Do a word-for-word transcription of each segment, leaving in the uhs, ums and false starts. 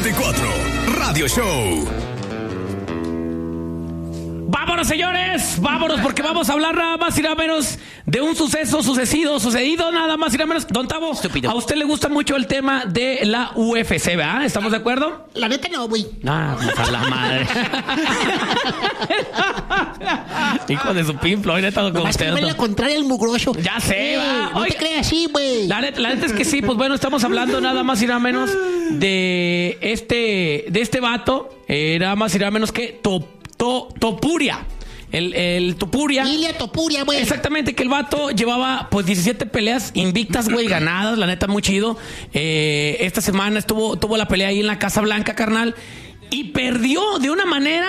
cincuenta y cuatro Radio Show. Vámonos, señores, vámonos, porque vamos a hablar nada más y nada menos de un suceso sucedido, sucedido nada más y nada menos. Don Tavo, Estúpido. A usted le gusta mucho el tema de la U F C, ¿verdad? ¿Estamos de acuerdo? La neta no, güey. Ah, a la madre. Hijo de su pinflo, hoy neta con usted. No la contraria el mugroso. Ya sé, eh, va. No Oiga, te creas así, güey. La neta, la neta es que sí, pues bueno, estamos hablando nada más y nada menos de este, de este vato, eh, nada más y nada menos que Top. To, Topuria. El, el Topuria. Ilia Topuria, güey. Exactamente, que el vato llevaba pues diecisiete peleas invictas, güey, ganadas, la neta, muy chido. Eh, esta semana estuvo, tuvo la pelea ahí en la Casa Blanca, carnal. Y perdió de una manera...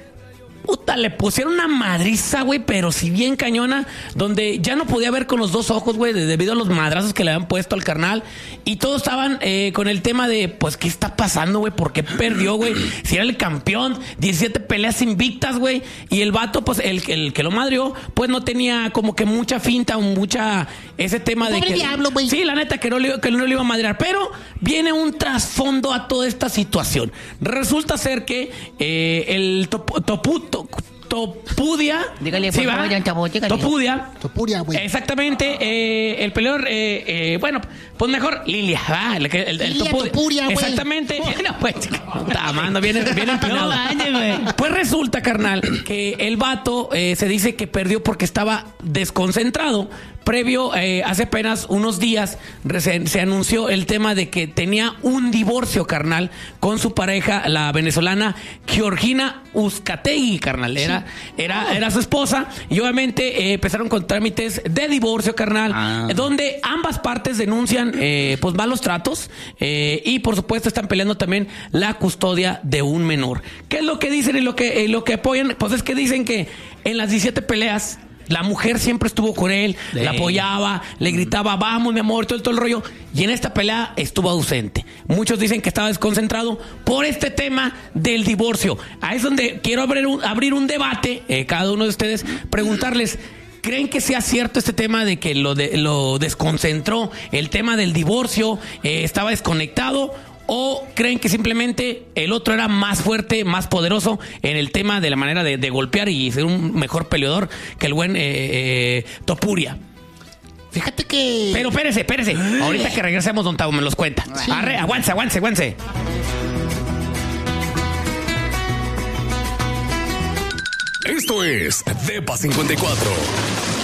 Puta, le pusieron una madriza, güey, pero si bien cañona, donde ya no podía ver con los dos ojos, güey, debido a los madrazos que le habían puesto al carnal. Y todos estaban eh, con el tema de, pues, ¿qué está pasando, güey? ¿Por qué perdió, güey? Si era el campeón, diecisiete peleas invictas, güey. Y el vato, pues, el, el que lo madrió, pues, no tenía como que mucha finta o mucha... Ese tema de Pobre que... diablo, güey. Sí, la neta, que no, le, que no le iba a madrear. Pero viene un trasfondo a toda esta situación. Resulta ser que eh, el top, toputo... Topuria. Dígale, sí, por favor, don Tavo, dígale. Topuria. Topuria, güey. Exactamente. Eh, el peleador, eh, eh, bueno, pues mejor Lilia. Ah, el, el, el Lilia Topuria. Topuria, güey. Exactamente. Bueno, pues, está amando, viene, viene empinado. No, pues resulta, carnal, que el vato eh, se dice que perdió porque estaba desconcentrado. Previo, eh, hace apenas unos días, se, se anunció el tema de que tenía un divorcio, carnal, con su pareja, la venezolana Georgina Uzcategui, carnal. Era, era, era su esposa y obviamente eh, empezaron con trámites de divorcio, carnal, ah. donde ambas partes denuncian eh, pues malos tratos eh, y por supuesto están peleando también la custodia de un menor. ¿Qué es lo que dicen y lo que, eh, lo que apoyan? Pues es que dicen que en las diecisiete peleas la mujer siempre estuvo con él, sí. La apoyaba, le gritaba, vamos, mi amor, todo, todo el rollo. Y en esta pelea estuvo ausente. Muchos dicen que estaba desconcentrado por este tema del divorcio. Ahí es donde quiero abrir un, abrir un debate, eh, cada uno de ustedes, preguntarles, ¿creen que sea cierto este tema de que lo, de, lo desconcentró, el tema del divorcio, eh, estaba desconectado? ¿O creen que simplemente el otro era más fuerte, más poderoso en el tema de la manera de, de golpear y ser un mejor peleador que el buen eh, eh, Topuria? Fíjate que... Pero espérese, espérese. Ahorita que regresemos, don Tavo me los cuenta. Sí. Arre, aguance, aguance, aguance. Esto es Depa cincuenta y cuatro.